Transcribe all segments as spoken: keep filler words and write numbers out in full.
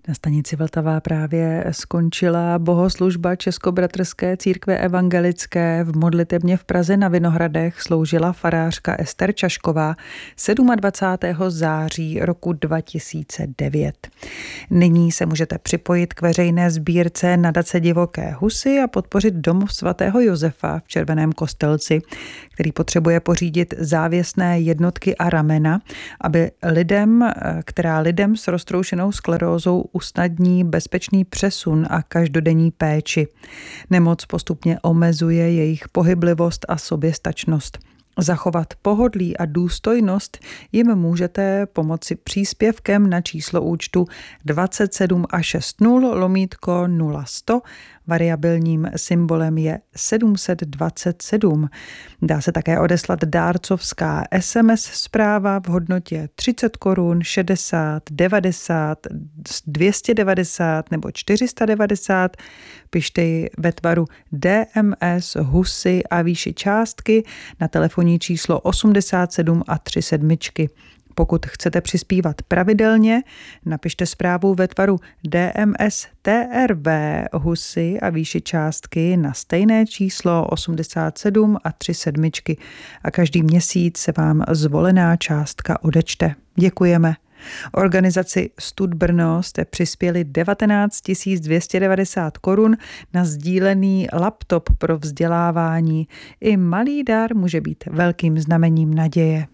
Na stanici Vltava právě skončila bohoslužba Českobratrské církve evangelické. V modlitebně v Praze na Vinohradech sloužila farářka Ester Čašková dvacátého sedmého září roku dva tisíce devět. Nyní se můžete připojit k veřejné sbírce Nadace Divoké husy a podpořit domov svatého Josefa v Červeném Kostelci, který potřebuje pořídit závěsné jednotky a ramena, aby lidem, která lidem s roztroušenou sklerózou usnadní bezpečný přesun a každodenní péči. Nemoc postupně omezuje jejich pohyblivost a soběstačnost. Zachovat pohodlí a důstojnost jim můžete pomoci příspěvkem na číslo účtu dvacet sedm a šest nul lomítko nula sto. Variabilním symbolem je sedm set dvacet sedm. Dá se také odeslat dárcovská es em es zpráva v hodnotě třicet korun, šedesát, devadesát, dvě stě devadesát nebo čtyři sta devadesát. Pište ji ve tvaru dé em es, husy a výši částky na telefonní číslo osmdesát sedm a tři sedmičky. Pokud chcete přispívat pravidelně, napište zprávu ve tvaru dé em es té er vé husy a výši částky na stejné číslo osmdesát sedm a tři sedmičky a každý měsíc se vám zvolená částka odečte. Děkujeme. Organizaci Stud Brno jste přispěli devatenáct tisíc dvě stě devadesát korun na sdílený laptop pro vzdělávání. I malý dar může být velkým znamením naděje.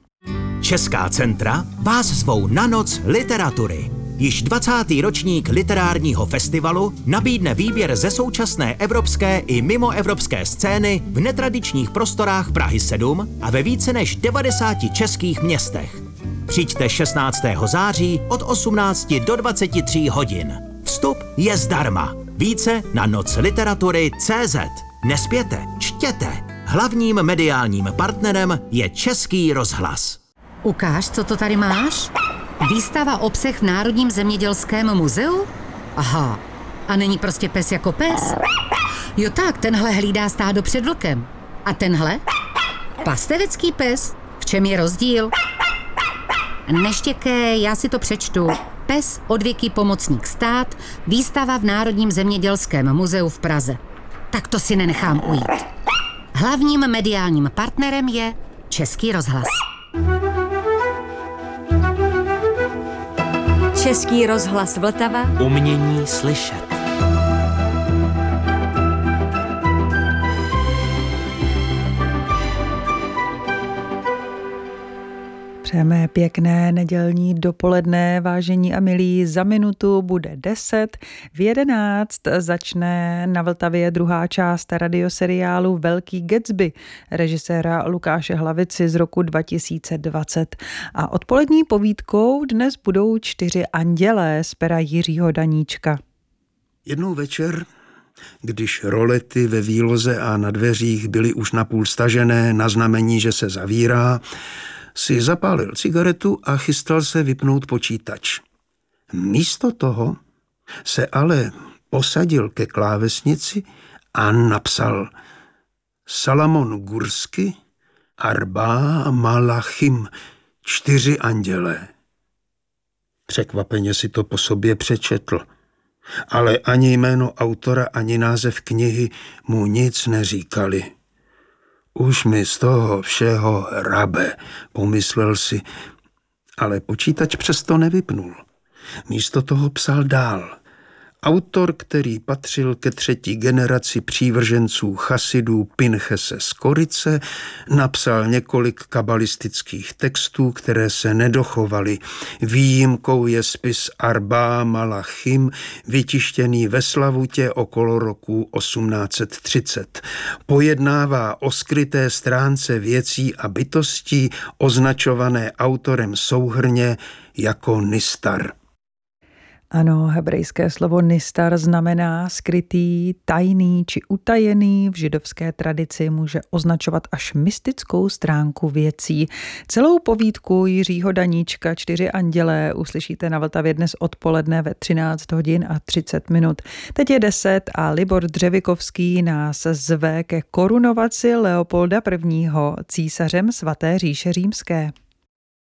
Česká centra vás zvou na Noc literatury. Již dvacátý ročník literárního festivalu nabídne výběr ze současné evropské i mimoevropské scény v netradičních prostorách Prahy sedm a ve více než devadesáti českých městech. Přijďte šestnáctého září od osmnácti do dvaceti tří hodin. Vstup je zdarma. Více na noc literatury tečka cé zet. Nespěte, čtěte. Hlavním mediálním partnerem je Český rozhlas. Ukáž, co to tady máš? Výstava o psech v Národním zemědělském muzeu? Aha, a není prostě pes jako pes? Jo tak, tenhle hlídá stádo před vlkem. A tenhle? Pastevecký pes? V čem je rozdíl? Neštěkej, já si to přečtu. Pes, odvěký pomocník stát, výstava v Národním zemědělském muzeu v Praze. Tak to si nenechám ujít. Hlavním mediálním partnerem je Český rozhlas. Český rozhlas Vltava. Umění slyšet. Přejeme pěkné nedělní dopoledne, vážení a milí. Za minutu bude deset. V jedenáct začne na Vltavě druhá část radioseriálu Velký Gatsby režiséra Lukáše Hlavici z roku dva tisíce dvacet. A odpolední povídkou dnes budou Čtyři andělé z pera Jiřího Daníčka. Jednou večer, když rolety ve výloze a na dveřích byly už napůl stažené na znamení, že se zavírá, si zapálil cigaretu a chystal se vypnout počítač. Místo toho se ale posadil ke klávesnici a napsal Salamon Gursky, Arba Malachim, Čtyři andělé. Překvapeně si to po sobě přečetl, ale ani jméno autora, ani název knihy mu nic neříkali. Už mi z toho všeho rabe, pomyslel si, ale počítač přesto nevypnul. Místo toho psal dál. Autor, který patřil ke třetí generaci přívrženců chasidů Pinchese z Korice, napsal několik kabalistických textů, které se nedochovaly. Výjimkou je spis Arba Malachim, vytištěný ve Slavutě okolo roku osmnáct set třicet. Pojednává o skryté stránce věcí a bytostí, označované autorem souhrnně jako Nistar. Ano, hebrejské slovo nistar znamená skrytý, tajný či utajený. V židovské tradici může označovat až mystickou stránku věcí. Celou povídku Jiřího Daníčka Čtyři andělé uslyšíte na Vltavě dnes odpoledne ve třináct hodin a třicet minut. Teď je deset a Libor Dřevikovský nás zve ke korunovaci Leopolda prvního. císařem svaté říše římské.